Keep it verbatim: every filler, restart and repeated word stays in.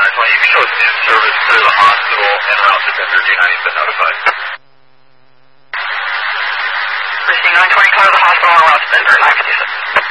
nine twenty, you can show noon service to the hospital and route to Denver. D ninety's been notified. Receiving nine twenty, clear the hospital and route to Denver, nine fifty-six.